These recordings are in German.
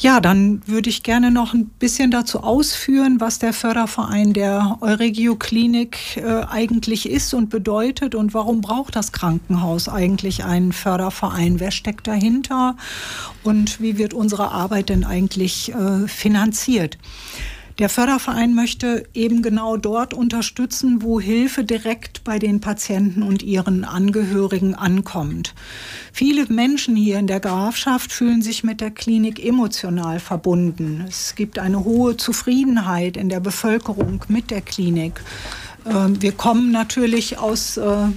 Ja, dann würde ich gerne noch ein bisschen dazu ausführen, was der Förderverein der Euregio Klinik eigentlich ist und bedeutet und warum braucht das Krankenhaus eigentlich einen Förderverein? Wer steckt dahinter und wie wird unsere Arbeit denn eigentlich finanziert? Der Förderverein möchte eben genau dort unterstützen, wo Hilfe direkt bei den Patienten und ihren Angehörigen ankommt. Viele Menschen hier in der Grafschaft fühlen sich mit der Klinik emotional verbunden. Es gibt eine hohe Zufriedenheit in der Bevölkerung mit der Klinik. Wir kommen natürlich aus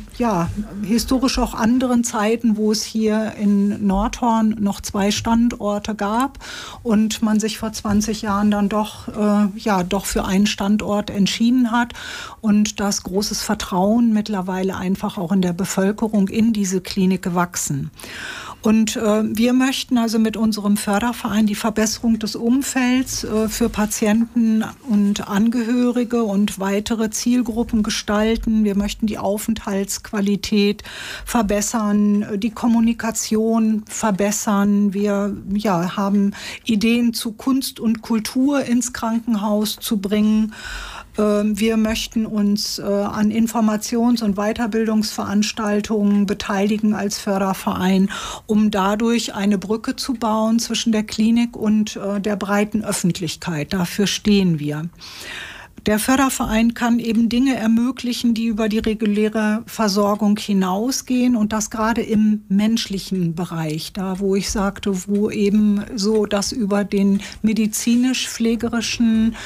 historisch auch anderen Zeiten, wo es hier in Nordhorn noch 2 Standorte gab und man sich vor 20 Jahren dann doch für einen Standort entschieden hat und da ist großes Vertrauen mittlerweile einfach auch in der Bevölkerung in diese Klinik gewachsen. Und wir möchten also mit unserem Förderverein die Verbesserung des Umfelds für Patienten und Angehörige und weitere Zielgruppen gestalten. Wir möchten die Aufenthaltsqualität verbessern, die Kommunikation verbessern. Wir haben Ideen zu Kunst und Kultur ins Krankenhaus zu bringen. Wir möchten uns an Informations- und Weiterbildungsveranstaltungen beteiligen als Förderverein, um dadurch eine Brücke zu bauen zwischen der Klinik und der breiten Öffentlichkeit. Dafür stehen wir. Der Förderverein kann eben Dinge ermöglichen, die über die reguläre Versorgung hinausgehen und das gerade im menschlichen Bereich, da wo ich sagte, wo eben so das über den medizinisch-pflegerischen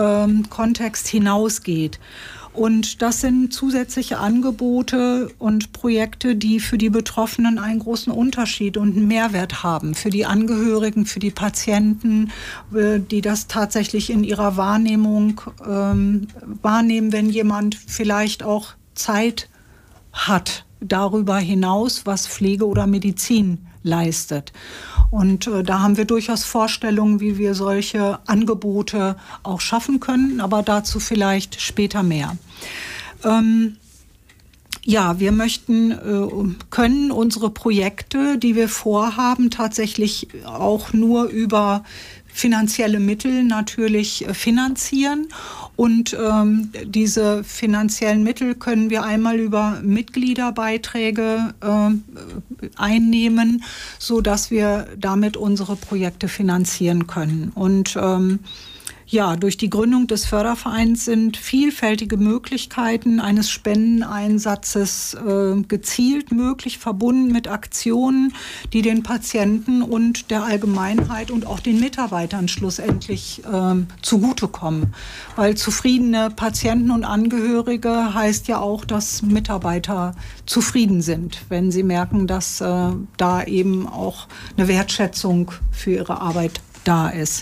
Kontext hinausgeht. Und das sind zusätzliche Angebote und Projekte, die für die Betroffenen einen großen Unterschied und einen Mehrwert haben. Für die Angehörigen, für die Patienten, die das tatsächlich in ihrer Wahrnehmung wahrnehmen, wenn jemand vielleicht auch Zeit hat darüber hinaus, was Pflege oder Medizin leistet. Und da haben wir durchaus Vorstellungen, wie wir solche Angebote auch schaffen können, aber dazu vielleicht später mehr. Wir können unsere Projekte, die wir vorhaben, tatsächlich auch nur über finanzielle Mittel natürlich finanzieren. Und diese finanziellen Mittel können wir einmal über Mitgliederbeiträge einnehmen, sodass wir damit unsere Projekte finanzieren können. Und durch die Gründung des Fördervereins sind vielfältige Möglichkeiten eines Spendeneinsatzes gezielt möglich, verbunden mit Aktionen, die den Patienten und der Allgemeinheit und auch den Mitarbeitern schlussendlich zugutekommen. Weil zufriedene Patienten und Angehörige heißt ja auch, dass Mitarbeiter zufrieden sind, wenn sie merken, dass da eben auch eine Wertschätzung für ihre Arbeit da ist.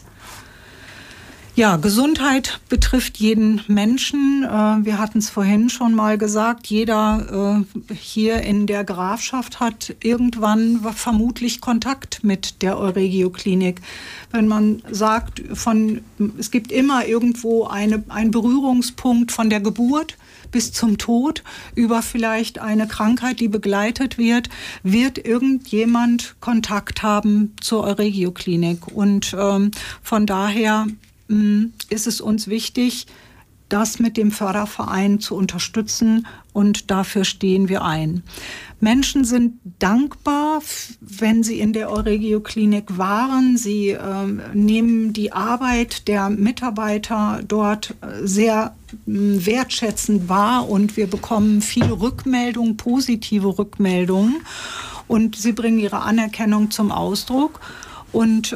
Ja, Gesundheit betrifft jeden Menschen. Wir hatten es vorhin schon mal gesagt, jeder hier in der Grafschaft hat irgendwann vermutlich Kontakt mit der Euregio Klinik. Wenn man sagt, es gibt immer irgendwo einen Berührungspunkt von der Geburt bis zum Tod, über vielleicht eine Krankheit, die begleitet wird irgendjemand Kontakt haben zur Euregio Klinik. Und von daher ist es uns wichtig, das mit dem Förderverein zu unterstützen und dafür stehen wir ein. Menschen sind dankbar, wenn sie in der Euregio Klinik waren. Sie nehmen die Arbeit der Mitarbeiter dort sehr wertschätzend wahr und wir bekommen viele Rückmeldungen, positive Rückmeldungen und sie bringen ihre Anerkennung zum Ausdruck und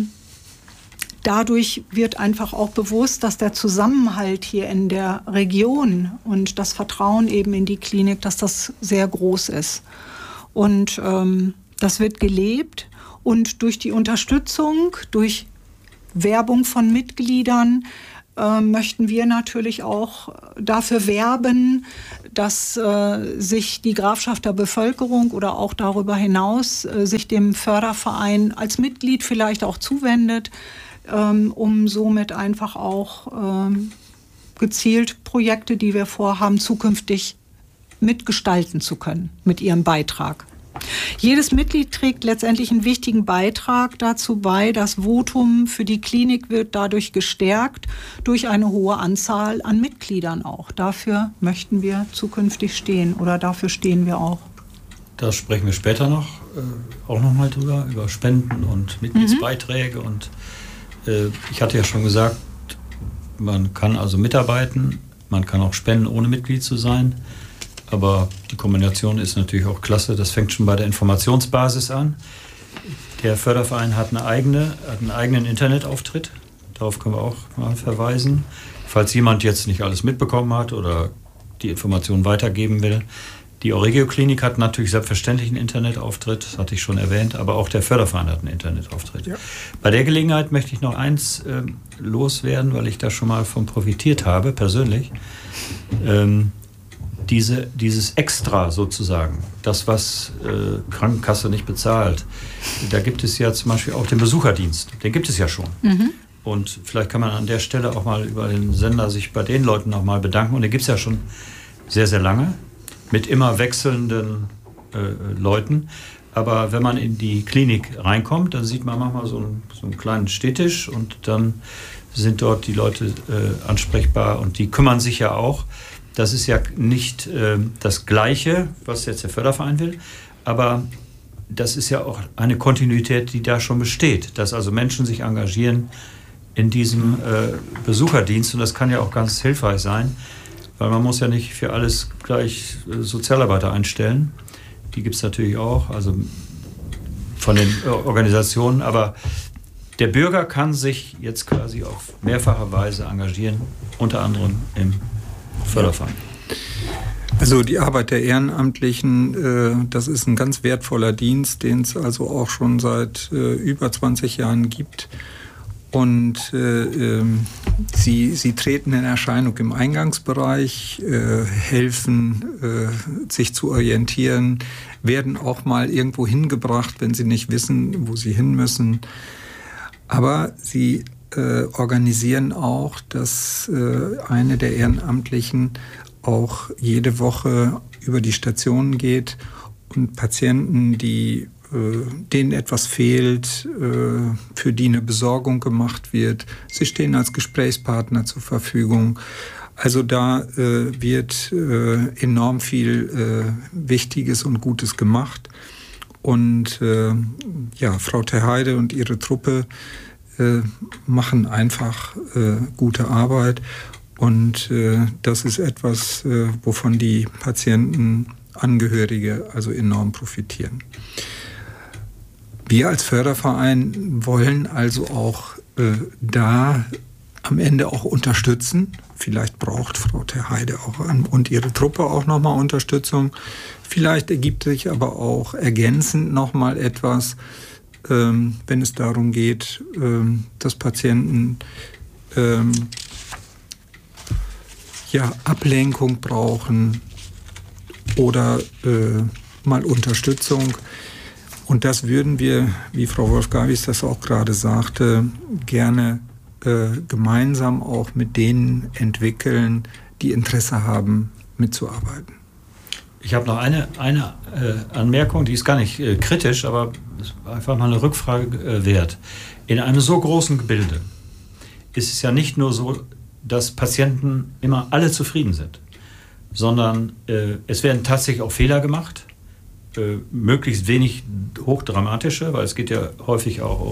dadurch wird einfach auch bewusst, dass der Zusammenhalt hier in der Region und das Vertrauen eben in die Klinik, dass das sehr groß ist. Und das wird gelebt und durch die Unterstützung, durch Werbung von Mitgliedern möchten wir natürlich auch dafür werben, dass sich die Grafschafter Bevölkerung oder auch darüber hinaus sich dem Förderverein als Mitglied vielleicht auch zuwendet, um somit einfach auch gezielt Projekte, die wir vorhaben, zukünftig mitgestalten zu können mit ihrem Beitrag. Jedes Mitglied trägt letztendlich einen wichtigen Beitrag dazu bei. Das Votum für die Klinik wird dadurch gestärkt durch eine hohe Anzahl an Mitgliedern auch. Dafür möchten wir zukünftig stehen oder dafür stehen wir auch. Da sprechen wir später auch noch mal drüber, über Spenden und Mitgliedsbeiträge. Und ich hatte ja schon gesagt, man kann also mitarbeiten, man kann auch spenden, ohne Mitglied zu sein. Aber die Kombination ist natürlich auch klasse. Das fängt schon bei der Informationsbasis an. Der Förderverein hat einen eigenen Internetauftritt. Darauf können wir auch mal verweisen. Falls jemand jetzt nicht alles mitbekommen hat oder die Informationen weitergeben will. Die Euregio Klinik hat natürlich selbstverständlich einen Internetauftritt, das hatte ich schon erwähnt, aber auch der Förderverein hat einen Internetauftritt. Ja. Bei der Gelegenheit möchte ich noch eins loswerden, weil ich da schon mal von profitiert habe, persönlich. Dieses Extra sozusagen, das, was Krankenkasse nicht bezahlt, da gibt es ja zum Beispiel auch den Besucherdienst, den gibt es ja schon. Und vielleicht kann man an der Stelle auch mal über den Sender sich bei den Leuten noch mal bedanken. Und den gibt es ja schon sehr, sehr lange, mit immer wechselnden Leuten. Aber wenn man in die Klinik reinkommt, dann sieht man manchmal so einen kleinen Stehtisch und dann sind dort die Leute ansprechbar und die kümmern sich ja auch. Das ist ja nicht das Gleiche, was jetzt der Förderverein will, aber das ist ja auch eine Kontinuität, die da schon besteht, dass also Menschen sich engagieren in diesem Besucherdienst und das kann ja auch ganz hilfreich sein, weil man muss ja nicht für alles gleich Sozialarbeiter einstellen. Die gibt es natürlich auch, also von den Organisationen, aber der Bürger kann sich jetzt quasi auf mehrfache Weise engagieren, unter anderem im Förderverein. Also die Arbeit der Ehrenamtlichen, das ist ein ganz wertvoller Dienst, den es also auch schon seit über 20 Jahren gibt. Und sie treten in Erscheinung im Eingangsbereich, helfen, sich zu orientieren, werden auch mal irgendwo hingebracht, wenn sie nicht wissen, wo sie hin müssen. Aber sie organisieren auch, dass eine der Ehrenamtlichen auch jede Woche über die Stationen geht und Patienten, denen etwas fehlt, für die eine Besorgung gemacht wird. Sie stehen als Gesprächspartner zur Verfügung. Also da wird enorm viel Wichtiges und Gutes gemacht. Und Frau Terheide und ihre Truppe machen einfach gute Arbeit. Und das ist etwas, wovon die Patientenangehörige also enorm profitieren. Wir als Förderverein wollen also auch da am Ende auch unterstützen. Vielleicht braucht Frau Terheide auch und ihre Truppe auch nochmal Unterstützung. Vielleicht ergibt sich aber auch ergänzend nochmal etwas, wenn es darum geht, dass Patienten Ablenkung brauchen oder mal Unterstützung. Und das würden wir, wie Frau Wolf-Gawies das auch gerade sagte, gerne gemeinsam auch mit denen entwickeln, die Interesse haben, mitzuarbeiten. Ich habe noch eine Anmerkung, die ist gar nicht kritisch, aber ist einfach mal eine Rückfrage wert. In einem so großen Gebilde ist es ja nicht nur so, dass Patienten immer alle zufrieden sind, sondern es werden tatsächlich auch Fehler gemacht, möglichst wenig hochdramatische, weil es geht ja häufig auch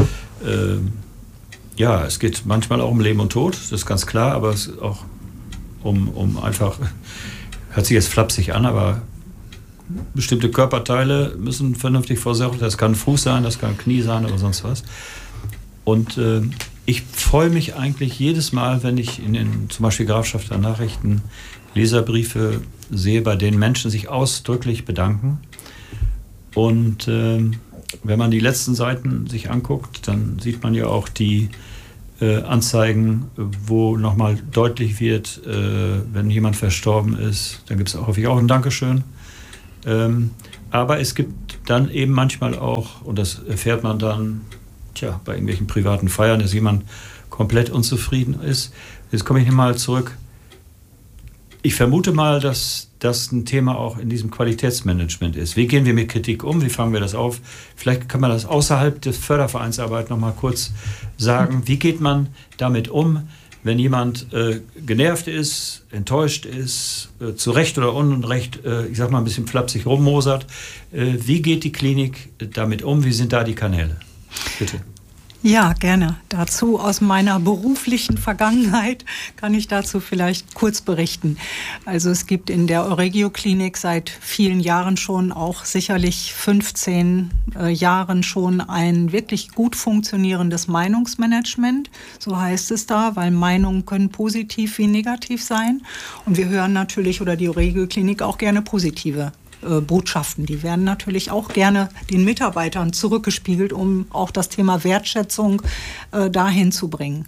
es geht manchmal auch um Leben und Tod, das ist ganz klar, aber es ist auch um einfach, hört sich jetzt flapsig an, aber bestimmte Körperteile müssen vernünftig versorgt. Das kann Fuß sein, das kann Knie sein oder sonst was. Und ich freue mich eigentlich jedes Mal, wenn ich in den zum Beispiel Grafschafter Nachrichten Leserbriefe sehe, bei denen Menschen sich ausdrücklich bedanken. Und wenn man die letzten Seiten sich anguckt, dann sieht man ja auch die Anzeigen, wo nochmal deutlich wird, wenn jemand verstorben ist, dann gibt es häufig auch ein Dankeschön. Aber es gibt dann eben manchmal auch, und das erfährt man dann bei irgendwelchen privaten Feiern, dass jemand komplett unzufrieden ist. Jetzt komme ich mal zurück. Ich vermute mal, dass das ein Thema auch in diesem Qualitätsmanagement ist. Wie gehen wir mit Kritik um? Wie fangen wir das auf? Vielleicht kann man das außerhalb des Fördervereinsarbeit noch mal kurz sagen. Wie geht man damit um, wenn jemand genervt ist, enttäuscht ist, zu Recht oder Unrecht, ich sag mal ein bisschen flapsig rummosert? Wie geht die Klinik damit um? Wie sind da die Kanäle? Bitte. Ja, gerne. Dazu aus meiner beruflichen Vergangenheit kann ich dazu vielleicht kurz berichten. Also es gibt in der Euregio-Klinik seit vielen Jahren schon, auch sicherlich 15 Jahren schon, ein wirklich gut funktionierendes Meinungsmanagement. So heißt es da, weil Meinungen können positiv wie negativ sein. Und wir hören natürlich, oder die Euregio-Klinik, auch gerne positive Botschaften. Die werden natürlich auch gerne den Mitarbeitern zurückgespiegelt, um auch das Thema Wertschätzung dahin zu bringen.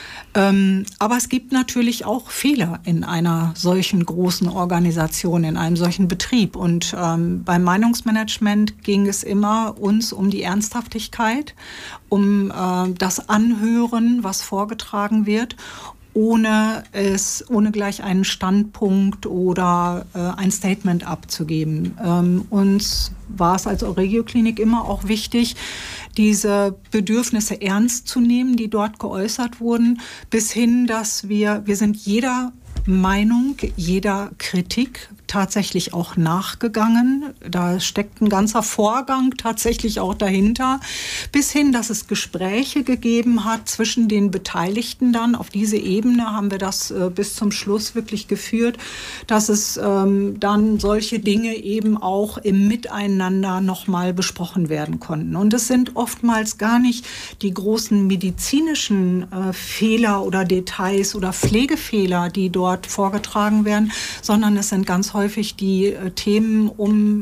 Aber es gibt natürlich auch Fehler in einer solchen großen Organisation, in einem solchen Betrieb. Und beim Meinungsmanagement ging es immer uns um die Ernsthaftigkeit, um das Anhören, was vorgetragen wird, ohne gleich einen Standpunkt oder ein Statement abzugeben. Uns war es als Euregio-Klinik immer auch wichtig, diese Bedürfnisse ernst zu nehmen, die dort geäußert wurden, bis hin, dass wir sind jeder Meinung, jeder Kritik tatsächlich auch nachgegangen. Da steckt ein ganzer Vorgang tatsächlich auch dahinter, bis hin, dass es Gespräche gegeben hat zwischen den Beteiligten dann. Auf diese Ebene haben wir das bis zum Schluss wirklich geführt, dass es dann solche Dinge eben auch im Miteinander nochmal besprochen werden konnten. Und es sind oftmals gar nicht die großen medizinischen Fehler oder Details oder Pflegefehler, die dort vorgetragen werden, sondern es sind ganz häufig die Themen um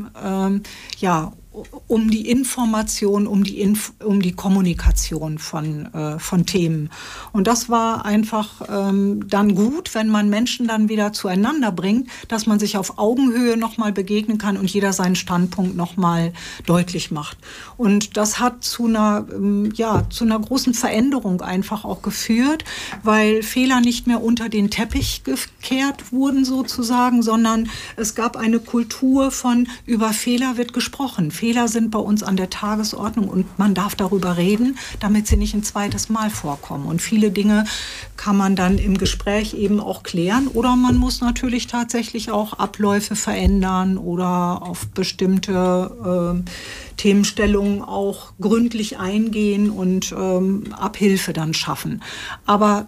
die Information, um die Kommunikation von Themen. Und das war einfach dann gut, wenn man Menschen dann wieder zueinander bringt, dass man sich auf Augenhöhe nochmal begegnen kann und jeder seinen Standpunkt nochmal deutlich macht. Und das hat zu einer großen Veränderung einfach auch geführt, weil Fehler nicht mehr unter den Teppich gekehrt wurden sozusagen, sondern es gab eine Kultur von, über Fehler wird gesprochen. Fehler sind bei uns an der Tagesordnung und man darf darüber reden, damit sie nicht ein zweites Mal vorkommen. Und viele Dinge kann man dann im Gespräch eben auch klären oder man muss natürlich tatsächlich auch Abläufe verändern oder auf bestimmte Themenstellungen auch gründlich eingehen und Abhilfe dann schaffen. Aber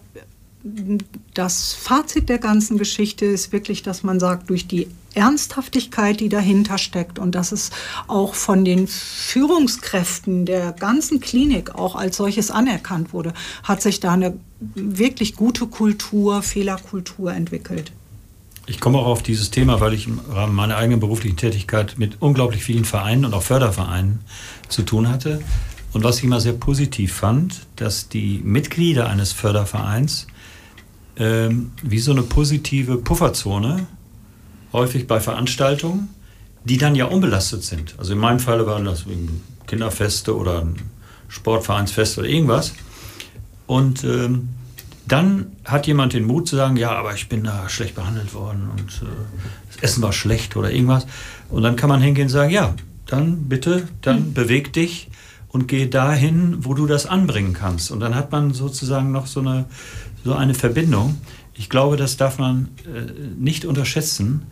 das Fazit der ganzen Geschichte ist wirklich, dass man sagt, durch die Ernsthaftigkeit, die dahinter steckt und dass es auch von den Führungskräften der ganzen Klinik auch als solches anerkannt wurde, hat sich da eine wirklich gute Kultur, Fehlerkultur entwickelt. Ich komme auch auf dieses Thema, weil ich im Rahmen meiner eigenen beruflichen Tätigkeit mit unglaublich vielen Vereinen und auch Fördervereinen zu tun hatte. Und was ich immer sehr positiv fand, dass die Mitglieder eines Fördervereins wie so eine positive Pufferzone, häufig bei Veranstaltungen, die dann ja unbelastet sind. Also in meinem Fall waren das Kinderfeste oder ein Sportvereinsfest oder irgendwas. Und dann hat jemand den Mut zu sagen, ja, aber ich bin da schlecht behandelt worden und das Essen war schlecht oder irgendwas. Und dann kann man hingehen und sagen, ja, dann bitte, dann beweg dich und geh dahin, wo du das anbringen kannst. Und dann hat man sozusagen noch so eine Verbindung. Ich glaube, das darf man nicht unterschätzen,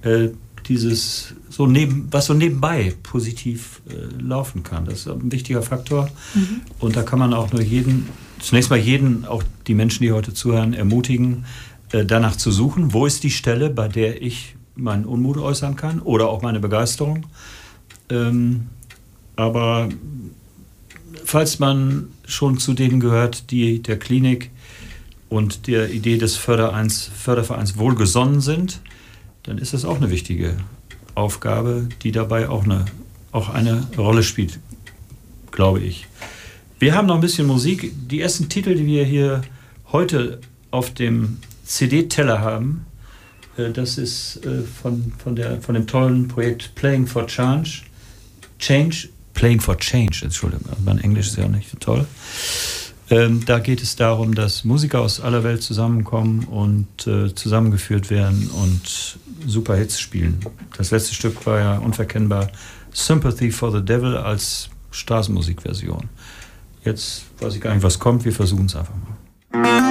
dieses was so nebenbei positiv laufen kann. Das ist ein wichtiger Faktor. Mhm. Und da kann man auch zunächst mal jeden, auch die Menschen, die heute zuhören, ermutigen, danach zu suchen, wo ist die Stelle, bei der ich meinen Unmut äußern kann oder auch meine Begeisterung. Aber falls man schon zu denen gehört, die der Klinik und der Idee des Fördervereins wohlgesonnen sind, dann ist das auch eine wichtige Aufgabe, die dabei auch eine Rolle spielt, glaube ich. Wir haben noch ein bisschen Musik. Die ersten Titel, die wir hier heute auf dem CD-Teller haben, das ist von dem tollen Projekt Playing for Change, Entschuldigung, mein Englisch ist ja nicht so toll. Da geht es darum, dass Musiker aus aller Welt zusammenkommen und zusammengeführt werden und super Hits spielen. Das letzte Stück war ja unverkennbar Sympathy for the Devil als Straßenmusikversion. Jetzt weiß ich gar nicht, was kommt. Wir versuchen es einfach mal.